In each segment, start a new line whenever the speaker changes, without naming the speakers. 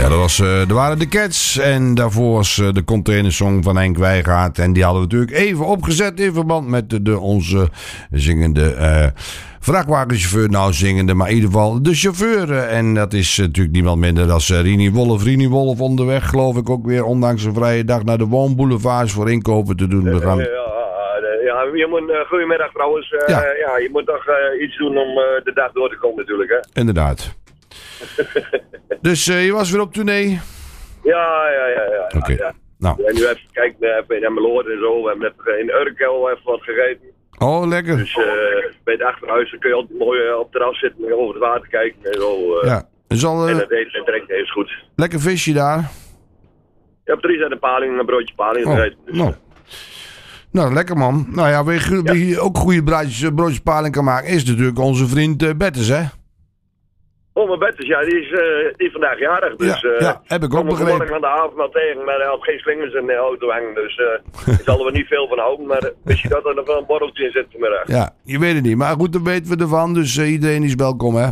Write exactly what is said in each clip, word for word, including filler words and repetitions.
Ja, dat, was, uh, dat waren de Cats. En daarvoor was uh, de containersong van Henk Wijngaard. En die hadden we natuurlijk even opgezet in verband met de, de onze zingende uh, vrachtwagenchauffeur. Nou, zingende, maar in ieder geval de chauffeur. En dat is uh, natuurlijk niemand minder dan uh, Rini Wolf. Rini Wolf onderweg, geloof ik ook weer, ondanks een vrije dag, naar de woonboulevards voor inkopen te doen. We gaan...
Uh, ja, ja, je moet, uh, goedemiddag trouwens. Uh, ja. ja, je moet toch uh, iets doen om uh, de dag door te komen natuurlijk, hè?
Inderdaad. Dus uh, je was weer op tournee?
Ja, ja, ja. ja,
Oké. Okay.
Ja.
Nou.
En nu even kijken, even in Emmeloord en zo. We hebben net in Urkel even wat gegeten.
Oh, lekker.
Dus uh, bij het achterhuis kun je altijd mooi uh, op het terras zitten en over het water kijken en zo. Uh,
ja. Zal, uh,
en het eten en drinken is goed.
Lekker visje daar?
Je hebt drie zijn een paling en een broodje paling
oh.
gegeten. Dus,
nou. nou, lekker man. Nou ja, wie, wie ja. ook goede broodjes, broodjes paling kan maken, is natuurlijk onze vriend uh, Bettes, hè?
Oh, mijn Bettes, ja, die is, uh, die is vandaag jarig. Dus,
ja,
uh,
ja, heb ik ook begrepen.
Ik kwam aan de avond maar tegen, maar hij had geen slingers in de auto hangen. Dus uh, daar zullen we niet veel van houden. Maar uh, misschien dat er nog wel een borreltje in zit vanmiddag.
Ja, je weet het niet. Maar goed, dan weten we ervan. Dus uh, iedereen is welkom, hè?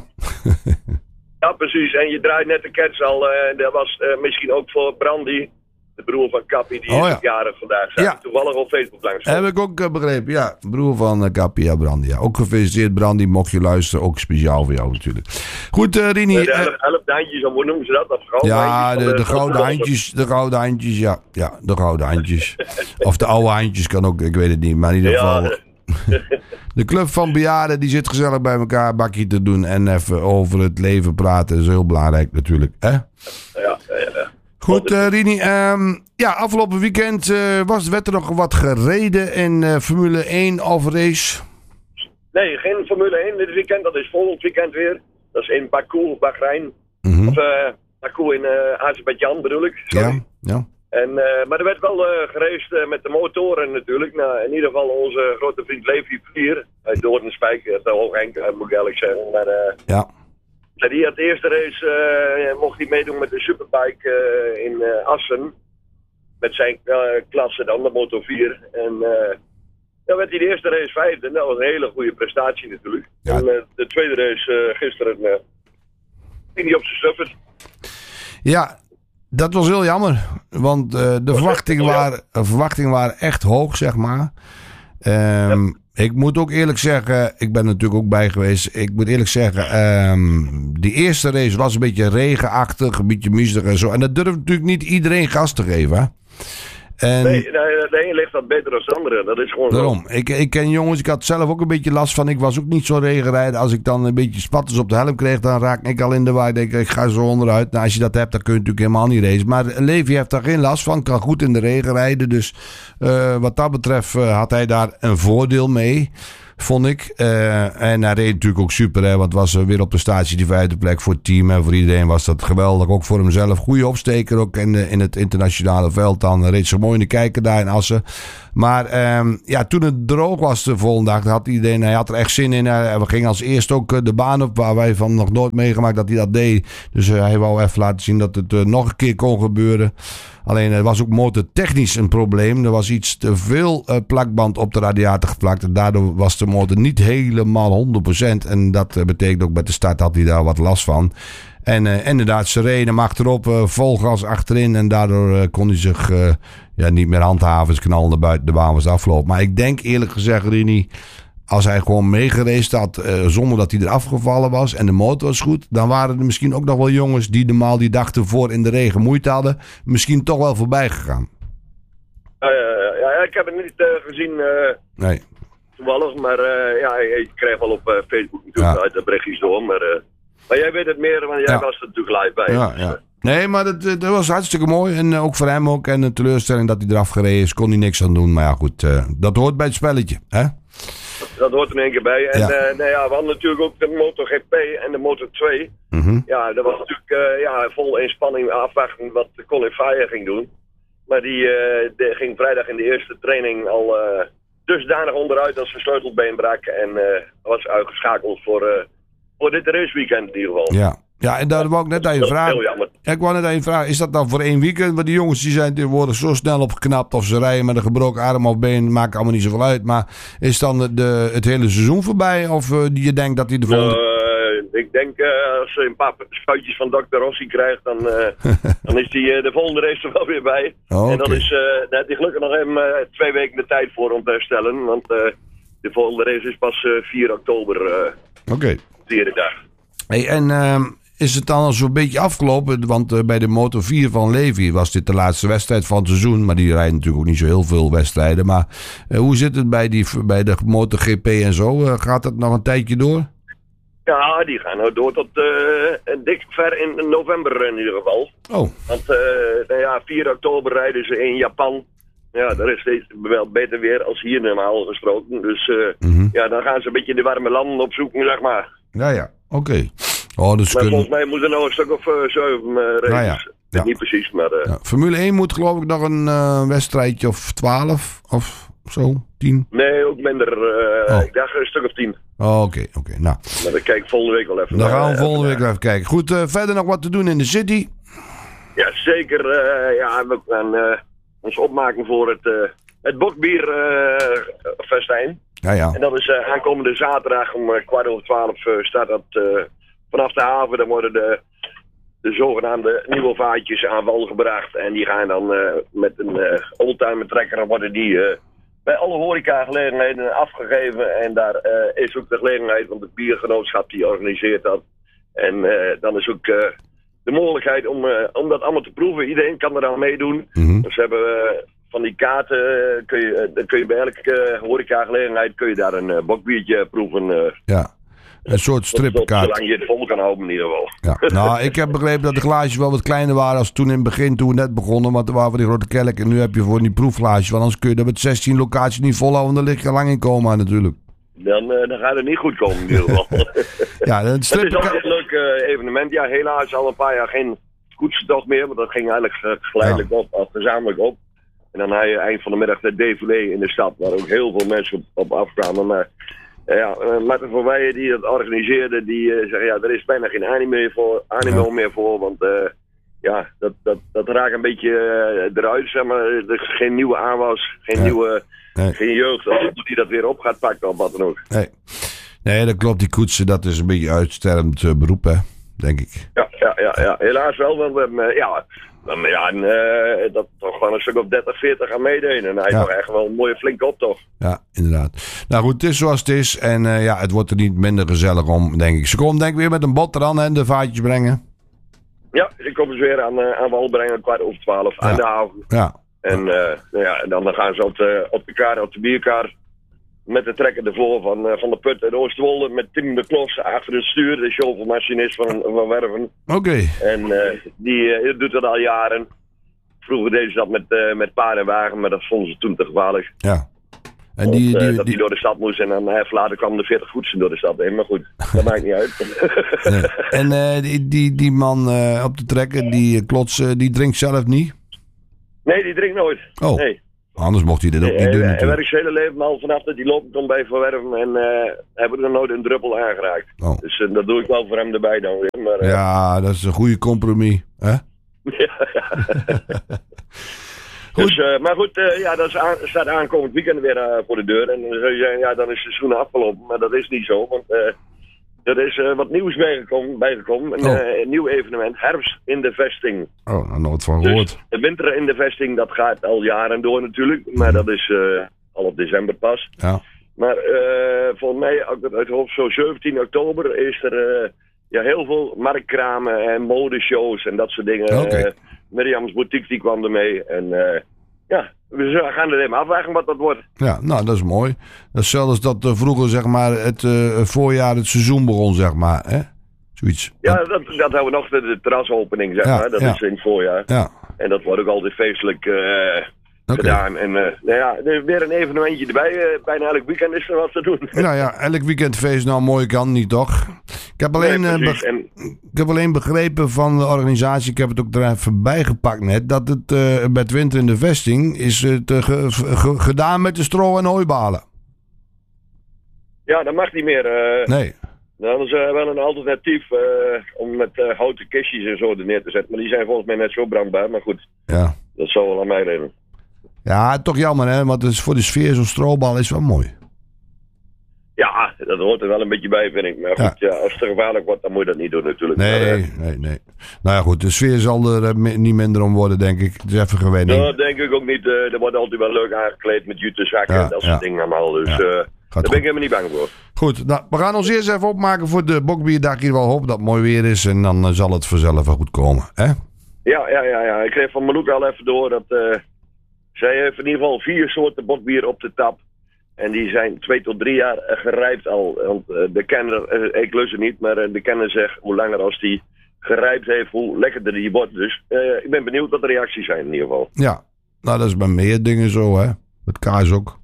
Ja, precies. En je draait net de Cats al. Uh, dat was uh, misschien ook voor Brandy. De broer van Kappie, die oh, is ja. jarig vandaag. Zijn ja. toevallig op Facebook langs.
Heb ik ook uh, begrepen, ja. Broer van uh, Kappie, ja, Brandy. Ja. Ook gefeliciteerd, Brandy. Mocht je luisteren, ook speciaal voor jou natuurlijk. Goed, uh, Rini.
De elf, elf handjes, hoe noemen ze dat? dat gouden
ja,
handjes,
de, de,
de,
de gouden handjes. De gouden handjes, ja. Ja, de gouden handjes. Of de oude handjes kan ook, ik weet het niet. Maar in ieder geval... Ja. De club van bejaarden, die zit gezellig bij elkaar een bakje te doen. En even over het leven praten. Dat is heel belangrijk natuurlijk, hè?
Ja, ja, ja.
Goed, uh, Rini. Um, ja, afgelopen weekend uh, was, werd er nog wat gereden in uh, Formule één of race?
Nee, geen Formule één dit weekend. Dat is volgend weekend weer. Dat is in Baku, Bahrein.
Mm-hmm.
Of uh, Baku in uh, Azerbeidzjan bedoel ik. Sorry.
Ja, ja.
En, uh, maar er werd wel uh, geraced uh, met de motoren natuurlijk. Nou, in ieder geval onze grote vriend Levi Vlier uit Doornspijk. De Hooghenk, uh, moet ik eerlijk zeggen. Maar, uh,
ja.
Die had de eerste race, uh, mocht hij meedoen met de Superbike uh, in uh, Assen. Met zijn uh, klasse dan, de Moto vier. En uh, dan werd hij de eerste race vijfde. En dat was een hele goede prestatie natuurlijk. Ja. En uh, de tweede race uh, gisteren uh, ging hij op zijn stuffert.
Ja, dat was heel jammer. Want uh, de verwachtingen waren, verwachtingen waren echt hoog, zeg maar. Um, ja. Ik moet ook eerlijk zeggen, ik ben er natuurlijk ook bij geweest. Ik moet eerlijk zeggen, um, die eerste race was een beetje regenachtig, een beetje mistig en zo. En dat durft natuurlijk niet iedereen gas te geven, hè? En
nee, de een ligt wat beter dan de andere. Dat is gewoon
daarom. Ik, ik ken jongens, ik had zelf ook een beetje last van. Ik was ook niet zo regenrijder. Als ik dan een beetje spatters op de helm kreeg, dan raak ik al in de war. Ik denk, ik ga zo onderuit. Nou, als je dat hebt, dan kun je natuurlijk helemaal niet racen. Maar Levi heeft daar geen last van. Kan goed in de regen rijden. Dus uh, wat dat betreft uh, had hij daar een voordeel mee. Vond ik. Uh, en hij reed natuurlijk ook super. Hè, want was weer op de statie die vijfde plek voor het team. En voor iedereen was dat geweldig. Ook voor hemzelf. Goede opsteker ook in, in het internationale veld. Dan reed ze mooi in de kijker daar in Assen. Maar um, ja, toen het droog was de volgende dag. Had iedereen, hij had er echt zin in. Uh, we gingen als eerst ook de baan op. Waar wij van nog nooit meegemaakt dat hij dat deed. Dus uh, hij wou even laten zien dat het uh, nog een keer kon gebeuren. Alleen er was ook motortechnisch een probleem. Er was iets te veel uh, plakband op de radiator geplakt. En daardoor was de motor niet helemaal honderd procent. En dat uh, betekent ook bij de start had hij daar wat last van. En uh, inderdaad, ze reden hem achterop, uh, vol gas achterin. En daardoor uh, kon hij zich uh, ja, niet meer handhaven. Ze knalden buiten de baan, was de afgelopen. Maar ik denk eerlijk gezegd, Rini, als hij gewoon meegereisd had uh, zonder dat hij er afgevallen was en de motor was goed, dan waren er misschien ook nog wel jongens die normaal die dag ervoor in de regen moeite hadden, misschien toch wel voorbij gegaan.
Uh, ja, ik heb het niet uh, gezien uh,
nee.
toevallig, maar uh, ja, ik kreeg wel op uh, Facebook natuurlijk ja. uit de berichtjes door. Maar, uh, maar jij weet het meer, want jij ja. was er natuurlijk live bij.
Ja,
dus,
ja. Nee, maar dat, dat was hartstikke mooi. En uh, ook voor hem ook. En de teleurstelling dat hij eraf gereden is, kon hij niks aan doen. Maar ja, goed, uh, dat hoort bij het spelletje, hè?
Dat hoort er in één keer bij. En ja. Uh, nou ja, we hadden natuurlijk ook de MotoGP en de Moto twee.
Mm-hmm.
Ja, dat was natuurlijk uh, ja, vol inspanning afwachten wat de Colin Faye ging doen. Maar die, uh, die ging vrijdag in de eerste training al uh, dusdanig onderuit als zijn sleutelbeen brak. En uh, was uitgeschakeld voor, uh, voor dit raceweekend in ieder geval.
Ja. Ja, en daar wou ik net aan je vragen. Ik wou net aan je vragen, is dat dan voor één weekend? Want die jongens die zijn tegenwoordig zo snel opgeknapt. Of ze rijden met een gebroken arm of been, maakt allemaal niet zoveel uit. Maar is dan de, het hele seizoen voorbij? Of uh, je denkt dat hij de volgende...
Uh, ik denk uh, als ze een paar spuitjes van dokter Rossi krijgt, dan, uh, dan is die uh, de volgende race er wel weer bij.
Oh, okay.
En dan is, uh, daar heb je gelukkig nog even uh, twee weken de tijd voor om te herstellen. Want uh, de volgende race is pas uh, vier oktober. Uh,
Oké. Okay.
Vierde dag.
Hey, en uh, is het dan al zo'n beetje afgelopen? Want uh, bij de Moto vier van Levi was dit de laatste wedstrijd van het seizoen. Maar die rijden natuurlijk ook niet zo heel veel wedstrijden. Maar uh, hoe zit het bij, die, bij de MotoGP en zo? Uh, gaat dat nog een tijdje door?
Ja, die gaan nou door tot uh, dik ver in november in ieder geval.
Oh.
Want uh, nou ja, vier oktober rijden ze in Japan. Ja, daar is steeds wel beter weer als hier normaal gesproken. Dus uh, mm-hmm. ja, dan gaan ze een beetje de warme landen opzoeken, zeg maar.
Ja, ja, oké. Okay. Oh, dus
maar
kunnen...
volgens mij moet er nog een stuk of uh, zeven uh, races. Nou ja, ja. Niet precies, maar... Uh...
Ja. Formule één moet geloof ik nog een uh, wedstrijdje of twaalf of zo, tien?
Nee, ook minder. Uh, oh. Ik dacht een stuk of tien.
Oh, oké, okay, oké. Okay. Nou.
Maar dan kijk ik volgende week wel even.
Dan gaan we
uh,
volgende week even kijken. Goed, uh, verder nog wat te doen in de city?
Ja, zeker. Uh, ja, we gaan uh, ons opmaken voor het, uh, het bokbierfestijn. Uh,
ja, ja.
En dat is uh, aankomende zaterdag om uh, kwart over twaalf uh, start dat uh, vanaf de haven. Dan worden de, de zogenaamde nieuwe vaatjes aan wal gebracht. En die gaan dan uh, met een uh, oldtimer trekker worden die uh, bij alle horecagelegenheden afgegeven. En daar uh, is ook de gelegenheid, want het biergenootschap die organiseert dat. En uh, dan is ook uh, de mogelijkheid om, uh, om dat allemaal te proeven. Iedereen kan er aan meedoen. Mm-hmm. Dus we hebben uh, van die kaarten, uh, kun je, uh, kun je bij elke uh, horecagelegenheid kun je daar een uh, bokbiertje proeven. Uh,
ja. Een soort stripkaart.
Zolang je het vol kan houden in ieder geval.
Ja. Nou, ik heb begrepen dat de glaasjes wel wat kleiner waren als toen in het begin, toen we net begonnen. Want er waren van die grote kelk en nu heb je voor die proefglaasjes. Want anders kun je dat met zestien locaties niet volhouden. Dan lig je lang in coma natuurlijk.
Dan, uh, dan gaat het niet goed komen in ieder geval.
Ja, een stripkaart.
Het is altijd een leuk uh, evenement. Ja, helaas al een paar jaar geen koetsentocht meer. Want dat ging eigenlijk uh, geleidelijk ja. op, of gezamenlijk op. En dan had je eind van de middag de défilé in de stad. Waar ook heel veel mensen op, op afkwamen. Maar ja, uh, Martin van Weijen die dat organiseerde, die uh, zei ja, er is bijna geen anime, voor, anime ja. meer voor, want uh, ja, dat, dat, dat raakt een beetje uh, eruit, zeg maar. Er is geen nieuwe aanwas, geen ja. nieuwe, nee. geen jeugd die dat weer op gaat pakken of wat dan ook.
Nee, nee dat klopt, die koetsen, dat is een beetje uitstervend uh, beroep, hè, denk ik.
Ja, ja, ja, ja. Helaas wel, want we hebben, uh, ja... Dan, ja, en, uh, dat toch gewoon een stuk of dertig, veertig aan meededen. En hij ja. toch echt wel een mooie flinke optocht.
Ja, inderdaad. Nou goed, het is zoals het is. En uh, ja, het wordt er niet minder gezellig om, denk ik. Ze komen denk ik weer met een bot eraan en de vaatjes brengen.
Ja, ze komen ze weer aan, uh, aan wal brengen, kwart over twaalf, ja. aan de haven.
Ja.
En, uh, nou ja, en dan gaan ze op de, op de kar, op de bierkar. Met de trekker ervoor van, uh, van de Put en Oostwolde. Met Tim de Klos achter het stuur. De chauffeurmachinist van, van Werven.
Oké. Okay.
En uh, die uh, doet dat al jaren. Vroeger deden ze dat met, uh, met paard en wagen. Maar dat vonden ze toen te gevaarlijk.
Ja. En
die,
die,
die,
die,
dat hij door de stad moest. En dan even later kwamen de veertig voetsen door de stad heen. Maar goed, dat maakt niet uit.
Nee. En uh, die, die, die man uh, op de trekker, die uh, Klots, uh, die drinkt zelf niet?
Nee, die drinkt nooit.
Oh.
Nee.
Anders mocht hij dit ook
nee,
niet doen.
Hij, hij werkt zijn hele leven al vanaf dat hij loopt komt bij Verwerven en uh, hebben er nooit een druppel aangeraakt. Oh. Dus uh, dat doe ik wel voor hem erbij dan weer. Maar, uh...
ja, dat is een goede compromis. Hè?
ja, ja. Dus, uh, maar goed, uh, ja, dat is aan, staat aankomend weekend weer uh, voor de deur. En dan zou je zeggen, ja, dan is het seizoen afgelopen. Maar dat is niet zo, want uh, er is uh, wat nieuws bijgekomen. bijgekomen. Een, oh. uh, een nieuw evenement, herfst in de vesting.
Oh, nou nooit van gehoord.
Dus de winter in de vesting, dat gaat al jaren door natuurlijk. Maar dat is uh, al op december pas.
Ja.
Maar uh, volgens mij, uit hoofd zo zeventien oktober, is er uh, ja, heel veel marktkramen en modeshows en dat soort dingen.
Okay.
Uh, Mirjam's Boutique die kwam ermee. En uh, ja, we gaan er even afwachten wat dat wordt.
Ja, nou dat is mooi. Dat is zelfs dat uh, vroeger zeg maar het uh, voorjaar het seizoen begon zeg maar. Hè? Zoiets.
Ja, dat, dat hebben we nog de, de terrasopening zeg ja, maar. Dat ja. is in het voorjaar.
Ja.
En dat wordt ook altijd feestelijk uh, okay. gedaan. En uh, nou ja, er is weer een evenementje erbij. Uh, bijna elk weekend is er wat te doen.
Nou ja, elk weekend feest nou mooi kan niet toch? Ik heb, alleen, nee, uh, be- en... ik heb alleen begrepen van de organisatie, ik heb het ook er even bijgepakt net, dat het uh, met winter in de vesting is het uh, ge- ge- gedaan met de stro- en hooibalen.
Ja, dat mag niet meer. Uh,
nee.
Dan is uh, wel een alternatief uh, om met uh, houten kistjes en zo er neer te zetten. Maar die zijn volgens mij net zo brandbaar, maar goed.
Ja.
Dat zal wel aan mij liggen.
Ja, toch jammer hè, want het is voor de sfeer zo'n strobal is wel mooi.
Ja, dat hoort er wel een beetje bij, vind ik. Maar goed, ja. Ja, als het te gevaarlijk wordt, dan moet je dat niet doen natuurlijk.
Nee, maar, uh, nee, nee. Nou ja, goed, de sfeer zal er uh, mi- niet minder om worden, denk ik. Het is even gewenning.
Nou, denk ik ook niet. Uh, er wordt altijd wel leuk aangekleed met jute zakken ja, en dat ja. soort dingen allemaal. Dus ja. uh, daar ben ik helemaal niet bang voor.
Goed, nou, we gaan ons eerst even opmaken voor de Bokbierdag. Hier wel hoop dat het mooi weer is en dan uh, zal het vanzelf wel goed komen, hè?
Ja, ja, ja, ja. Ik kreeg van Malouk al even door dat uh, zij heeft in ieder geval vier soorten bokbier op de tap. En die zijn twee tot drie jaar gerijpt al. Want uh, de kenner, uh, ik lust het niet, maar uh, de kenner zegt hoe langer als die gerijpt heeft, hoe lekkerder die wordt. Dus uh, ik ben benieuwd wat de reacties zijn in ieder geval.
Ja, nou dat is bij meer dingen zo, hè. Met kaas ook.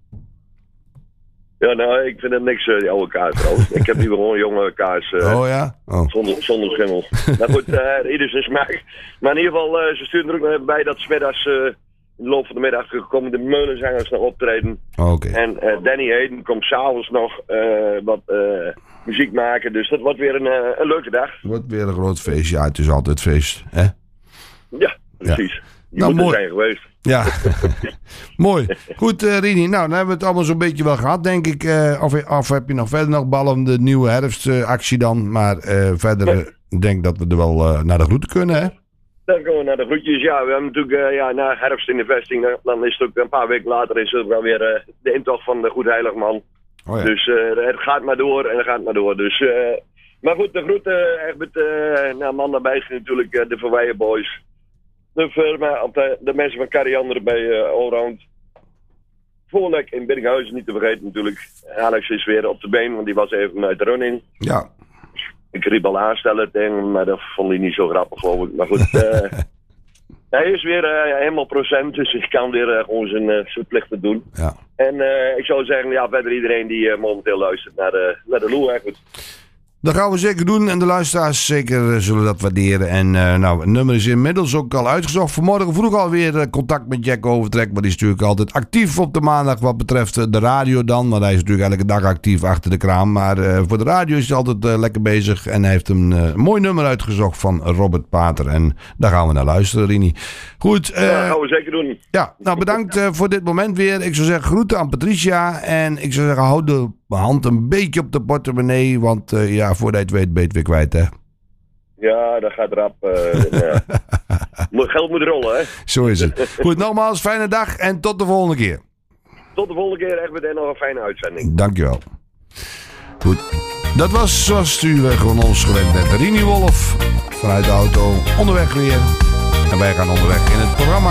Ja, nou, ik vind het niks, uh, die oude kaas trouwens. Ik heb liever gewoon jonge kaas. Uh,
oh ja? Oh.
Zonder, zonder schimmel. Maar goed, uh, ieder zijn smaak. Maar in ieder geval, uh, ze sturen er ook nog even bij dat 's middags... Uh, in de loop van de middag komen de meulenzangers nog optreden.
Oh, okay.
En uh, Danny Hayden komt s'avonds nog uh, wat uh, muziek maken. Dus dat wordt weer een, uh, een leuke dag.
Het wordt weer een groot feestje. Ja, het is altijd feest. Hè?
Ja, precies. Ja. Die
nou,
moet
mooi.
er zijn geweest.
Ja, mooi. Goed, uh, Rini. Nou, dan hebben we het allemaal zo'n beetje wel gehad, denk ik. Uh, of, of heb je nog verder nog ballen de nieuwe herfstactie uh, dan. Maar uh, verder nee. uh, denk dat we er wel uh, naar de groeten kunnen, hè?
Dan gaan we naar de groetjes. Ja, we hebben natuurlijk uh, ja, na herfst in de vesting. Dan is het ook een paar weken later is het wel weer uh, de intocht van de Goed Heiligman. Oh ja. Dus uh, het gaat maar door en het gaat maar door. Dus, uh, maar goed, de groeten echt met uh, nou, man daarbij natuurlijk uh, de Verweijen Boys. De firma, de, de mensen van Kariander bij uh, Allround. Voorlek in Biddinghuizen niet te vergeten natuurlijk. Alex is weer op de been, want die was even uit de running.
Ja.
Ik riep al aanstellen tegen, maar dat vond hij niet zo grappig, geloof ik. Maar goed, uh, hij is weer uh, helemaal procent, dus ik kan weer uh, gewoon zijn, uh, zijn plichten doen.
Ja.
En uh, ik zou zeggen, ja, verder iedereen die uh, momenteel luistert naar de, naar de Loe. Goed.
Dat gaan we zeker doen en de luisteraars zeker zullen dat waarderen. En uh, nou, het nummer is inmiddels ook al uitgezocht. Vanmorgen vroeg alweer uh, contact met Jack Overtrek. Maar die is natuurlijk altijd actief op de maandag wat betreft uh, de radio dan. Want hij is natuurlijk elke dag actief achter de kraam. Maar uh, voor de radio is hij altijd uh, lekker bezig. En hij heeft een uh, mooi nummer uitgezocht van Robert Pater. En daar gaan we naar luisteren, Rini. Goed. Uh,
ja, dat gaan we zeker doen.
Ja, nou bedankt uh, voor dit moment weer. Ik zou zeggen groeten aan Patricia. En ik zou zeggen hou de hand een beetje op de portemonnee. Want uh, ja, voordat je het weet, ben je het weer kwijt, hè?
Ja, dat gaat rap. Uh, ja. Geld moet rollen, hè?
Zo is het. Goed, nogmaals, fijne dag en tot de volgende keer.
Tot de volgende keer. Echt meteen nog een fijne uitzending.
Dankjewel. Goed. Dat was zoals u gewoon ons gewend bent. Rini Wolf vanuit de auto onderweg weer. En wij gaan onderweg in het programma